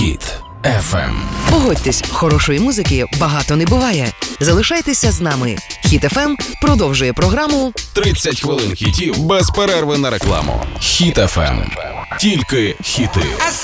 Хіт FM. Погодьтесь, хорошої музики багато не буває. Залишайтеся з нами. Хіт FM продовжує програму 30 хвилин хітів без перерви на рекламу. Хіт FM. Тільки хіти.